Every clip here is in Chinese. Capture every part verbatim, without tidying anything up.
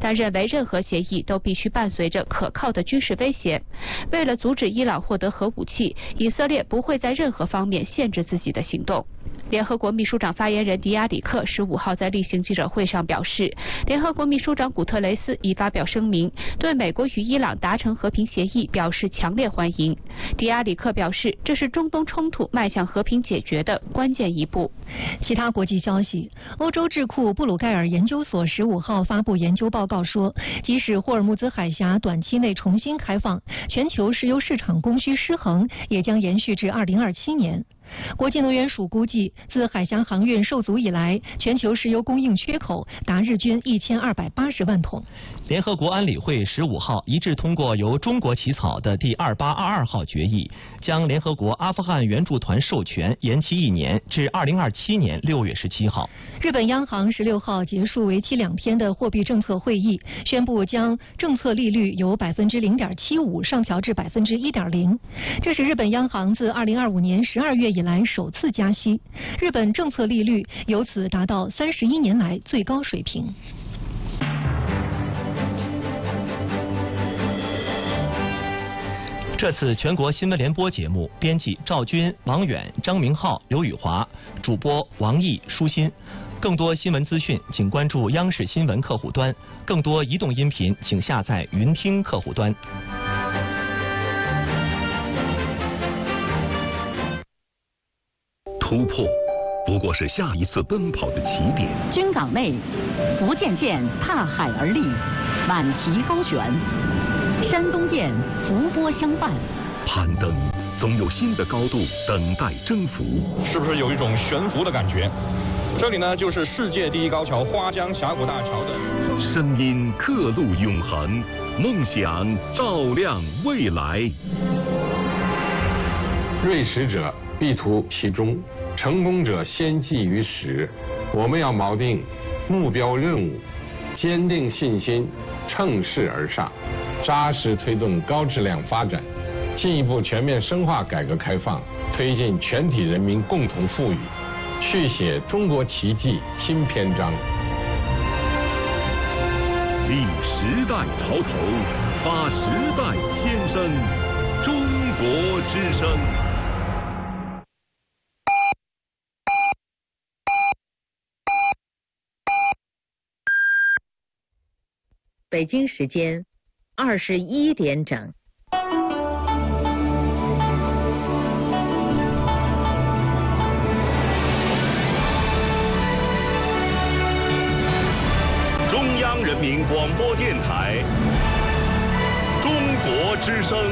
但认为任何协议都必须伴随着可靠的军事威胁。为了阻止伊朗获得核武器，以色列不会在任何方面限制自己的行动。联合国秘书长发言人迪亚里克十五号在例行记者会上表示，联合国秘书长古特雷斯已发表声明，对美国与伊朗达成和平协议表示强烈欢迎。迪亚里克表示，这是中东冲突迈向和平解决的关键一步。 其他国际消息，欧洲智库布鲁盖尔研究所十五号发布研究报告说，即使霍尔木兹海峡短期内重新开放，全球石油市场供需失衡也将延续至二零二七年。国际能源署估计，自海峡航运受阻以来，全球石油供应缺口达日均一千二百八十万桶。 联合国安理会十五号一致通过由中国起草的第二八二二号决议，将联合国阿富汗援助团授权延期一年至二零二七年六月十七号。 日本央行十六号结束为期两天的货币政策会议，宣布将政策利率由百分之零点七五上调至百分之一点零，这是日本央行自二零二五年十二月以来首次加息，日本政策利率由此达到三十一年来最高水平。 这次全国新闻联播节目，编辑赵军、王远、张明浩、刘宇华，主播王毅、舒心。更多新闻资讯，请关注央视新闻客户端；更多移动音频，请下载云听客户端。 突破不过是下一次奔跑的起点。 军港内，福建舰踏海而立，满旗高悬；山东舰浮波相伴。 攀登总有新的高度等待征服， 是不是有一种悬浮的感觉？这里呢，就是世界第一高桥花江峡谷大桥的声音，刻录永恒，梦想照亮未来。 锐识者必图其中，成功者先记于始。我们要锚定目标任务，坚定信心，乘势而上，扎实推动高质量发展，进一步全面深化改革开放，推进全体人民共同富裕，续写中国奇迹新篇章。 立时代潮头，发时代先声，中国之声。 北京时间二十一点整。 中央人民广播电台，中国之声。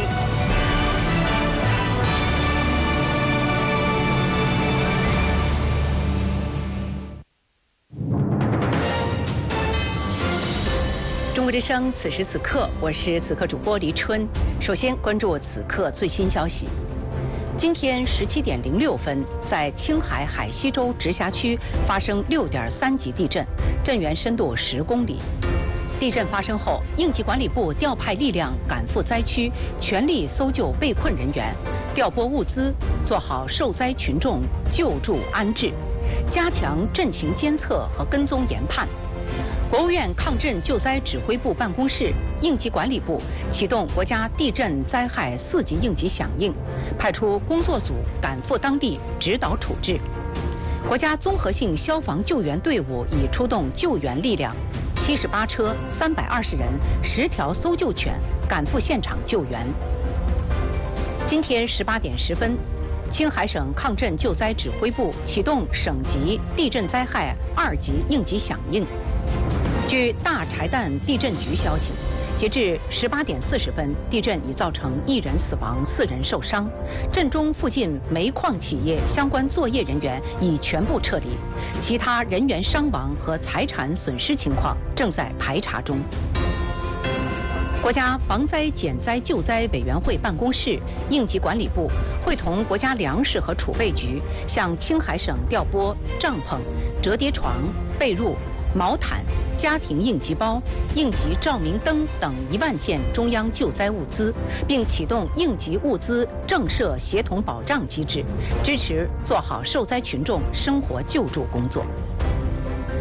中国之声，此时此刻，我是此刻主播黎春。首先关注此刻最新消息。今天十七点零六分，在青海海西州直辖区发生六点三级地震，震源深度十公里。地震发生后，应急管理部调派力量赶赴灾区，全力搜救被困人员，调拨物资，做好受灾群众救助安置，加强震情监测和跟踪研判。国务院抗震救灾指挥部办公室、应急管理部启动国家地震灾害四级应急响应，派出工作组赶赴当地指导处置。国家综合性消防救援队伍已出动救援力量，七十八车、三百二十人、十条搜救犬赶赴现场救援。今天十八点十分，青海省抗震救灾指挥部启动省级地震灾害二级应急响应。据大柴旦地震局消息，截至十八点四十分，地震已造成一人死亡、四人受伤。震中附近煤矿企业相关作业人员已全部撤离，其他人员伤亡和财产损失情况正在排查中。国家防灾减灾救灾委员会办公室、应急管理部会同国家粮食和储备局向青海省调拨帐篷、折叠床、被褥、毛毯、家庭应急包、应急照明灯等一万件中央救灾物资，并启动应急物资政设协同保障机制，支持做好受灾群众生活救助工作。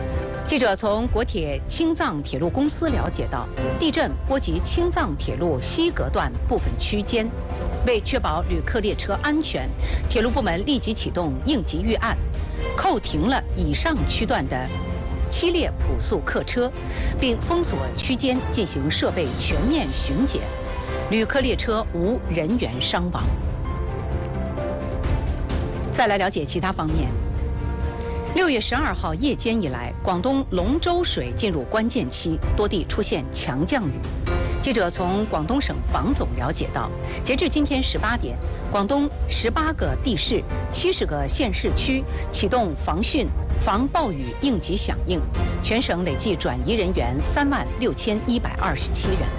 记者从国铁青藏铁路公司了解到，地震波及青藏铁路西隔段部分区间，为确保旅客列车安全，铁路部门立即启动应急预案，扣停了以上区段的七列普速客车，并封锁区间进行设备全面巡检，旅客列车无人员伤亡。再来了解其他方面。六月十二号夜间以来，广东龙舟水进入关键期，多地出现强降雨。记者从广东省防总了解到，截至今天十八点，广东十八个地市、七十个县市区启动防汛、防暴雨应急响应，全省累计转移人员三万六千一百二十七人。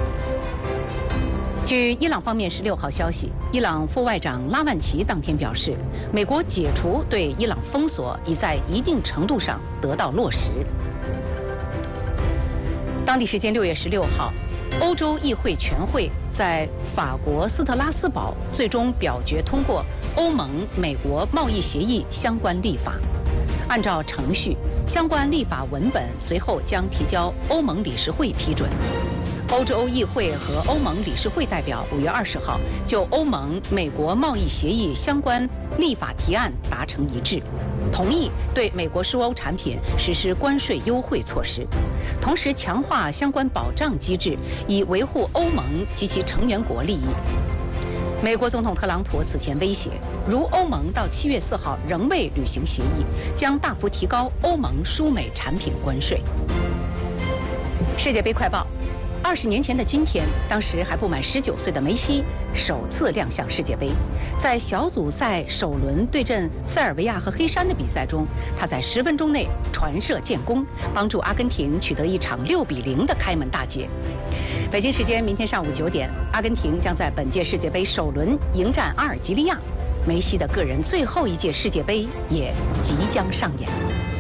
据伊朗方面十六号消息，伊朗副外长拉万齐当天表示，美国解除对伊朗封锁已在一定程度上得到落实。当地时间六月十六号，欧洲议会全会在法国斯特拉斯堡最终表决通过欧盟美国贸易协议相关立法。按照程序，相关立法文本随后将提交欧盟理事会批准。欧洲议会和欧盟理事会代表五月二十号就欧盟美国贸易协议相关立法提案达成一致，同意对美国输欧产品实施关税优惠措施，同时强化相关保障机制，以维护欧盟及其成员国利益。美国总统特朗普此前威胁，如欧盟到七月四号仍未履行协议，将大幅提高欧盟输美产品关税。世界杯快报。二十年前的今天，当时还不满十九岁的梅西首次亮相世界杯。在小组赛首轮对阵塞尔维亚和黑山的比赛中，他在十分钟内传射建功，帮助阿根廷取得一场六比零的开门大捷。北京时间明天上午九点，阿根廷将在本届世界杯首轮迎战阿尔及利亚。梅西的个人最后一届世界杯也即将上演。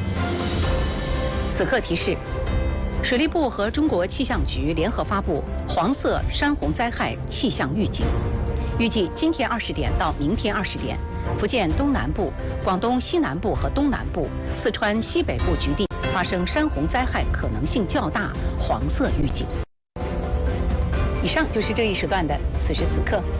此刻提示。水利部和中国气象局联合发布黄色山洪灾害气象预警，预计今天二十点到明天二十点，福建东南部、广东西南部和东南部、四川西北部局地发生山洪灾害可能性较大，黄色预警。以上就是这一时段的此时此刻。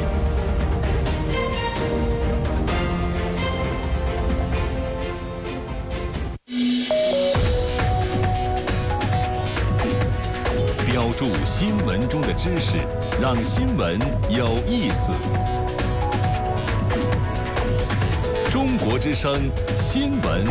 标注新闻中的知识，让新闻有意思。中国之声新闻